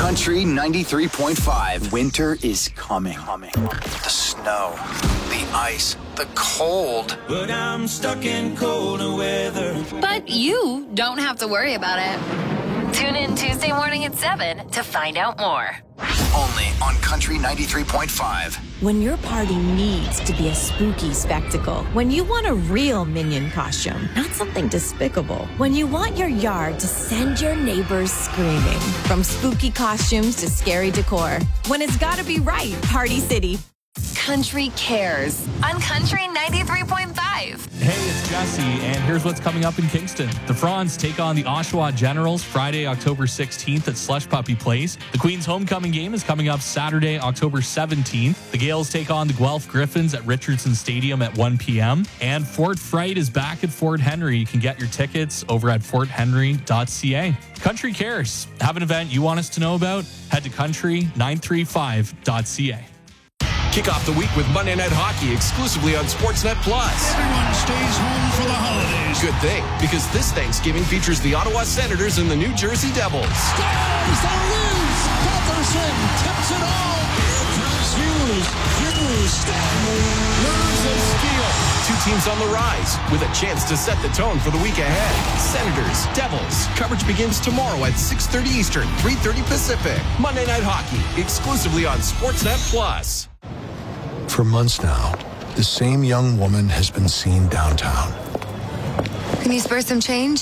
Country 93.5. Winter is coming. The snow, the ice, the cold. But I'm stuck in colder weather. But you don't have to worry about it. Tune in Tuesday morning at 7 to find out more. Only on Country 93.5. When your party needs to be a spooky spectacle. When you want a real Minion costume, not something despicable. When you want your yard to send your neighbors screaming. From spooky costumes to scary decor. When it's gotta be right, Party City. Country Cares on Country 93.5. Hey, it's Jesse, and here's what's coming up in Kingston. The Fronds take on the Oshawa Generals Friday, October 16th at Slush Puppy Place. The Queen's homecoming game is coming up Saturday, October 17th. The Gales take on the Guelph Griffins at Richardson Stadium at 1 p.m. And Fort Fright is back at Fort Henry. You can get your tickets over at forthenry.ca. Country Cares. Have an event you want us to know about? Head to country935.ca. Kick off the week with Monday Night Hockey exclusively on Sportsnet Plus. Everyone stays home for the holidays. Good thing, because this Thanksgiving features the Ottawa Senators and the New Jersey Devils. Stars are loose. Pettersson tips it all. Hughes moves a steal. Two teams on the rise with a chance to set the tone for the week ahead. Senators, Devils. Coverage begins tomorrow at 6:30 Eastern, 3:30 Pacific. Monday Night Hockey exclusively on Sportsnet Plus. For months now, the same young woman has been seen downtown. Can you spare some change?